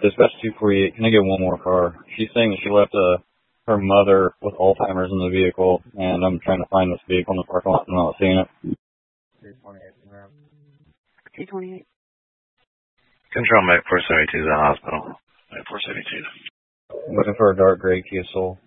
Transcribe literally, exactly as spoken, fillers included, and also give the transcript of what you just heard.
Dispatch two forty-eight, can I get one more car? She's saying that she left uh, her mother with Alzheimer's in the vehicle, and I'm trying to find this vehicle in the parking lot and I'm not seeing it. three twenty-eight. Control Mac four seventy-two to the hospital. Mac four seventy-two. I'm looking for a dark gray Kia Soul.